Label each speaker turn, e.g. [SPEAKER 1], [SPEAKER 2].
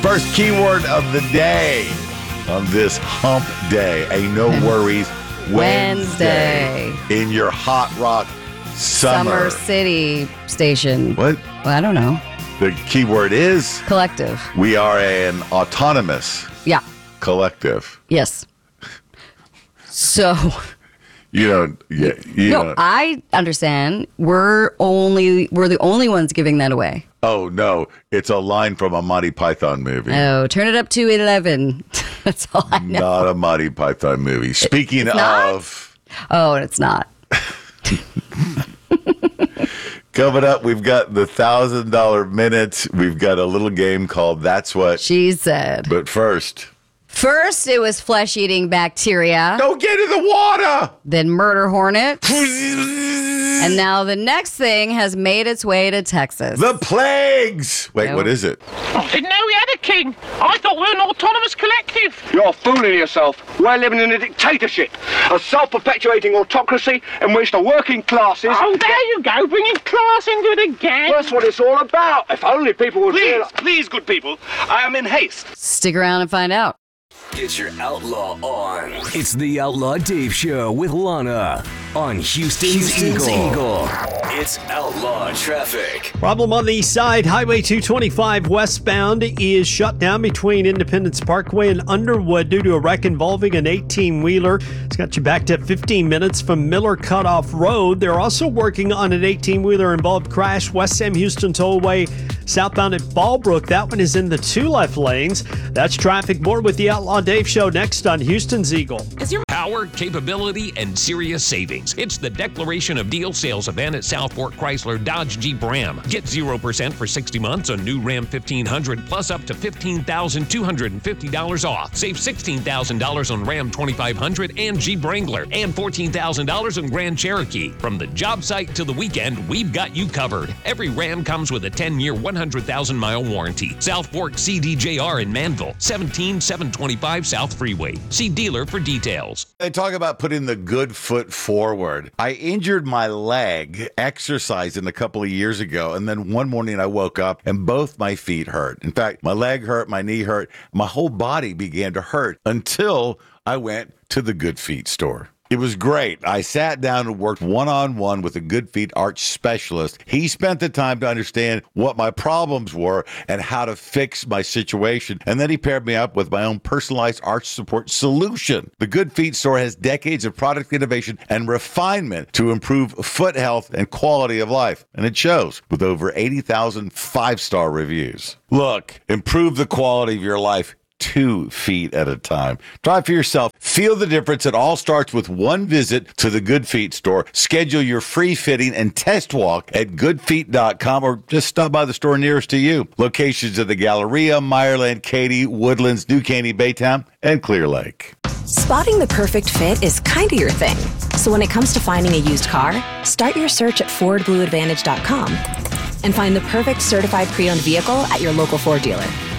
[SPEAKER 1] First keyword of the day on this hump day. A no worries Wednesday in your hot rock summer
[SPEAKER 2] city station.
[SPEAKER 1] What?
[SPEAKER 2] Well, I don't know.
[SPEAKER 1] The keyword is
[SPEAKER 2] collective.
[SPEAKER 1] We are an autonomous collective.
[SPEAKER 2] Yes. So I understand. We're the only ones giving that away.
[SPEAKER 1] Oh no, it's a line from a Monty Python movie.
[SPEAKER 2] Oh, turn it up to 11. That's all I know.
[SPEAKER 1] Not a Monty Python movie. Speaking of...
[SPEAKER 2] Oh, it's not.
[SPEAKER 1] Coming up, we've got the $1,000 minute. We've got a little game called That's What
[SPEAKER 2] She Said.
[SPEAKER 1] But first,
[SPEAKER 2] it was flesh-eating bacteria.
[SPEAKER 1] Don't get in the water!
[SPEAKER 2] Then murder hornets. And now the next thing has made its way to Texas.
[SPEAKER 1] The plagues! Wait, what is it?
[SPEAKER 3] I didn't know we had a king. I thought we were an autonomous collective.
[SPEAKER 4] You're fooling yourself. We're living in a dictatorship, a self-perpetuating autocracy in which the working classes...
[SPEAKER 3] Oh, there you go, bringing class into it again.
[SPEAKER 4] That's what it's all about. If only people would...
[SPEAKER 5] Please, good people, I am in haste.
[SPEAKER 2] Stick around and find out.
[SPEAKER 6] Get your outlaw on. It's the Outlaw Dave Show with Lana on Houston's Eagle. It's Outlaw Traffic.
[SPEAKER 7] Problem on the east side. Highway 225 westbound is shut down between Independence Parkway and Underwood due to a wreck involving an 18-wheeler. It's got you backed up 15 minutes from Miller Cutoff Road. They're also working on an 18-wheeler involved crash West Sam Houston Tollway southbound at Fallbrook. That one is in the 2 left lanes. That's traffic. More with the Outlaw Dave Show next on Houston's Eagle.
[SPEAKER 8] Power, capability, and serious savings. It's the Declaration of Deal sales event at South Fork Chrysler Dodge Jeep Ram. Get 0% for 60 months on new Ram 1500 plus up to $15,250 off. Save $16,000 on Ram 2500 and Jeep Wrangler and $14,000 on Grand Cherokee. From the job site to the weekend, we've got you covered. Every Ram comes with a 10-year, 100,000-mile warranty. South Fork CDJR in Manville, 17725 South Freeway. See dealer for details.
[SPEAKER 1] They talk about putting the good foot forward. I injured my leg exercising a couple of years ago, and then one morning I woke up and both my feet hurt. In fact, my leg hurt, my knee hurt, my whole body began to hurt until I went to the Good Feet store. It was great. I sat down and worked one-on-one with a Good Feet arch specialist. He spent the time to understand what my problems were and how to fix my situation. And then he paired me up with my own personalized arch support solution. The Good Feet store has decades of product innovation and refinement to improve foot health and quality of life. And it shows with over 80,000 five-star reviews. Look, improve the quality of your life 2 feet at a time. Try for yourself. Feel the difference. It all starts with one visit to the Good Feet store. Schedule your free fitting and test walk at goodfeet.com or just stop by the store nearest to you. Locations at the Galleria, Meyerland, Katy, Woodlands, New Caney, Baytown, and Clear Lake.
[SPEAKER 9] Spotting the perfect fit is kind of your thing. So when it comes to finding a used car, start your search at FordBlueAdvantage.com and find the perfect certified pre-owned vehicle at your local Ford dealer.